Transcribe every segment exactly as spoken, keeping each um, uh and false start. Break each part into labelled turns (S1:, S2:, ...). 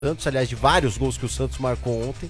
S1: Santos, aliás, de vários gols que o Santos marcou ontem.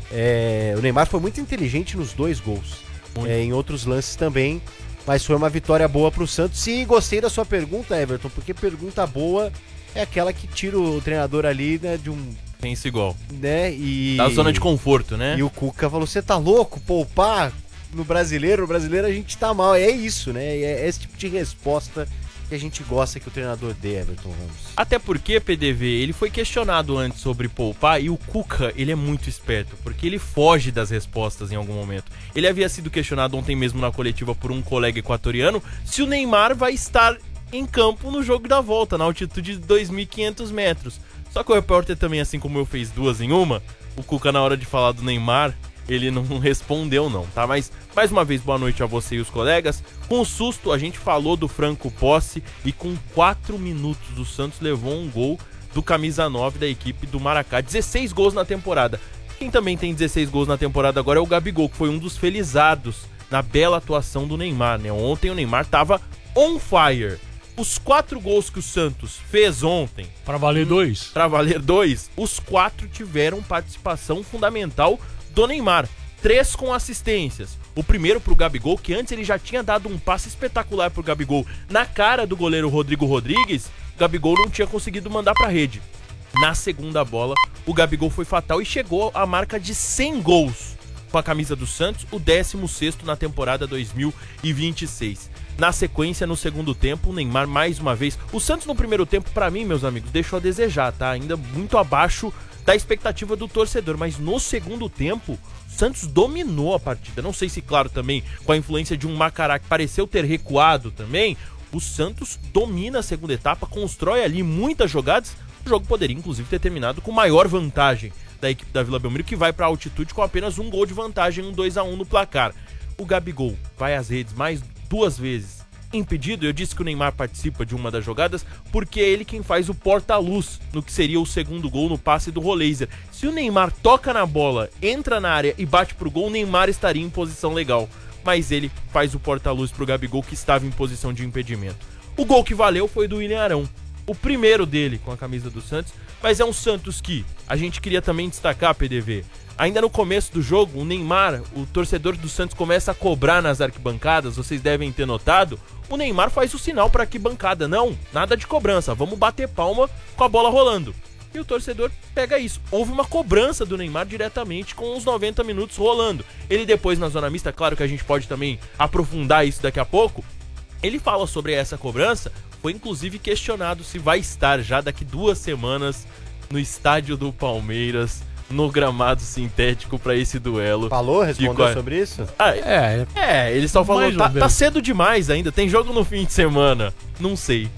S1: É, o Neymar foi muito inteligente nos dois gols. É, em outros lances também. Mas foi uma vitória boa pro Santos. E gostei da sua pergunta, Everton, porque pergunta boa é aquela que tira o treinador ali, né, de um...
S2: Pensa igual.
S1: Né, e...
S2: Da zona de conforto, né?
S1: E o Cuca falou, você tá louco? Poupar no brasileiro? No brasileiro a gente tá mal. É isso, né? É esse tipo de resposta que a gente gosta que o treinador dê, Everton Ramos.
S2: Até porque, P D V, ele foi questionado antes sobre poupar e o Cuca, ele é muito esperto, porque ele foge das respostas em algum momento. Ele havia sido questionado ontem mesmo na coletiva por um colega equatoriano se o Neymar vai estar em campo no jogo da volta, na altitude de dois mil e quinhentos metros. Só que o repórter também, assim como eu, fez duas em uma. O Cuca, na hora de falar do Neymar, ele não respondeu não, tá? Mas, mais uma vez, boa noite a você e os colegas. Com susto, a gente falou do Franco Posse e com quatro minutos o Santos levou um gol do camisa nove da equipe do Maracá. dezesseis gols na temporada. Quem também tem dezesseis gols na temporada agora é o Gabigol, que foi um dos felizados na bela atuação do Neymar, né? Ontem o Neymar tava on fire. Os quatro gols que o Santos fez ontem...
S3: Pra valer dois.
S2: Pra valer dois, os quatro tiveram participação fundamental do Neymar. Três com assistências. O primeiro pro Gabigol, que antes ele já tinha dado um passe espetacular pro Gabigol na cara do goleiro Rodrigo Rodrigues. O Gabigol não tinha conseguido mandar pra rede. Na segunda bola, o Gabigol foi fatal e chegou à marca de cem gols com a camisa do Santos, o décimo sexto na temporada dois mil e vinte e seis. Na sequência, no segundo tempo, o Neymar mais uma vez... O Santos no primeiro tempo, pra mim, meus amigos, deixou a desejar, tá? Ainda muito abaixo da expectativa do torcedor. Mas no segundo tempo, o Santos dominou a partida. Não sei se, claro, também com a influência de um Macará que pareceu ter recuado também. O Santos domina a segunda etapa, constrói ali muitas jogadas. O jogo poderia, inclusive, ter terminado com maior vantagem da equipe da Vila Belmiro, que vai pra altitude com apenas um gol de vantagem, um dois a um no placar. O Gabigol vai às redes mais duas vezes impedido. Eu disse que o Neymar participa de uma das jogadas porque é ele quem faz o porta-luz no que seria o segundo gol no passe do Roleiser. Se o Neymar toca na bola, entra na área e bate pro gol, o Neymar estaria em posição legal. Mas ele faz o porta-luz pro Gabigol, que estava em posição de impedimento. O gol que valeu foi do William Arão, o primeiro dele com a camisa do Santos. Mas é um Santos que a gente queria também destacar, P D V. Ainda no começo do jogo, o Neymar, o torcedor do Santos, começa a cobrar nas arquibancadas, vocês devem ter notado. O Neymar faz o sinal para arquibancada, não, nada de cobrança, vamos bater palma com a bola rolando. E o torcedor pega isso. Houve uma cobrança do Neymar diretamente com os noventa minutos rolando. Ele depois na zona mista, claro que a gente pode também aprofundar isso daqui a pouco, ele fala sobre essa cobrança, foi inclusive questionado se vai estar já daqui duas semanas no estádio do Palmeiras, no gramado sintético pra esse duelo.
S1: Falou? Respondeu
S2: qual...
S1: sobre isso?
S2: Ah, é, é, ele só falou, tá, tá cedo demais ainda, tem jogo no fim de semana. Não sei.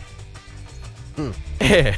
S2: Hum. É.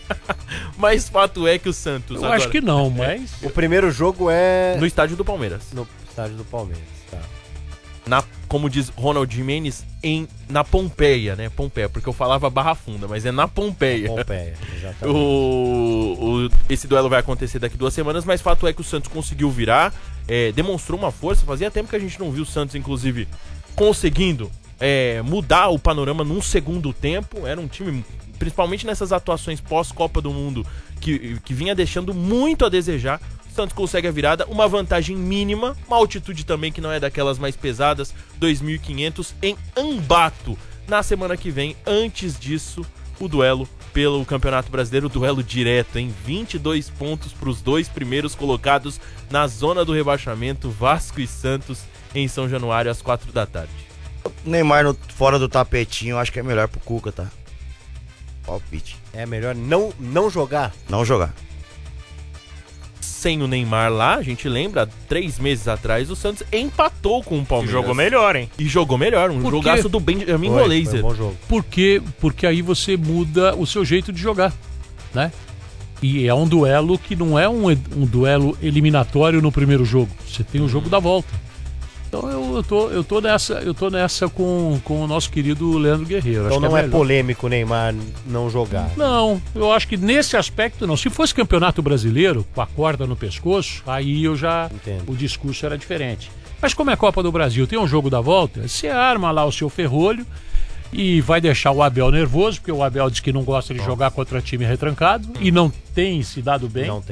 S2: Mas fato é que o Santos...
S3: Eu
S2: agora...
S3: acho que não, mas...
S1: O primeiro jogo é...
S2: no estádio do Palmeiras.
S1: No estádio do Palmeiras, tá.
S2: Na, como diz Ronald Jimenez, em, na Pompeia, né? Pompeia, porque eu falava Barra Funda, mas é na Pompeia.
S1: Pompeia, exatamente.
S2: O, o, esse duelo vai acontecer daqui duas semanas, mas fato é que o Santos conseguiu virar, é, demonstrou uma força. Fazia tempo que a gente não viu o Santos, inclusive, conseguindo é, mudar o panorama num segundo tempo. Era um time, principalmente nessas atuações pós-Copa do Mundo, que, que vinha deixando muito a desejar. O Santos consegue a virada, uma vantagem mínima, uma altitude também que não é daquelas mais pesadas, dois mil e quinhentos em Ambato. Na semana que vem, antes disso, o duelo pelo Campeonato Brasileiro, o duelo direto, em vinte e dois pontos para os dois primeiros colocados na zona do rebaixamento, Vasco e Santos, em São Januário, às quatro da tarde.
S4: Neymar no, fora do tapetinho, acho que é melhor pro Cuca, tá? Palpite.
S1: É melhor não, não jogar?
S4: Não jogar.
S2: Sem o Neymar lá, a gente lembra, três meses atrás, o Santos empatou com o Palmeiras.
S5: E jogou melhor, hein?
S2: E jogou melhor, um
S3: Por
S2: jogaço
S3: quê?
S2: do Benjamin
S1: Foi,
S2: Roleiser.
S1: foi um bom jogo.
S3: Por quê? Porque aí você muda o seu jeito de jogar, né? E é um duelo que não é um, um duelo eliminatório no primeiro jogo. Você tem o jogo da volta. Então eu, eu, tô, eu, tô, nessa, eu tô nessa com, com o nosso querido Leandro Guerreiro.
S1: Então
S3: acho
S1: não
S3: que
S1: é,
S3: é
S1: polêmico o Neymar não jogar?
S3: Não, eu acho que nesse aspecto não. Se fosse campeonato brasileiro, com a corda no pescoço, aí eu já...
S1: Entendo.
S3: O discurso era diferente. Mas como é a Copa do Brasil, tem um jogo da volta, você arma lá o seu ferrolho E vai deixar o Abel nervoso, porque o Abel diz que não gosta de jogar contra time retrancado e não tem se dado bem.
S1: Não